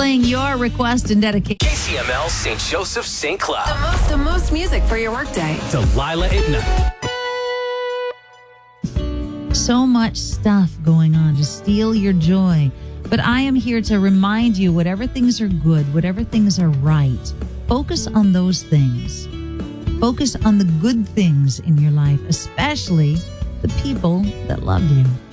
playing your request and dedication. KCML St. Joseph St. Cloud. The most music for your workday. Delilah at night. So much stuff going on to steal your joy. But I am here to remind you, whatever things are good, whatever things are right, focus on those things. Focus on the good things in your life, especially the people that love you.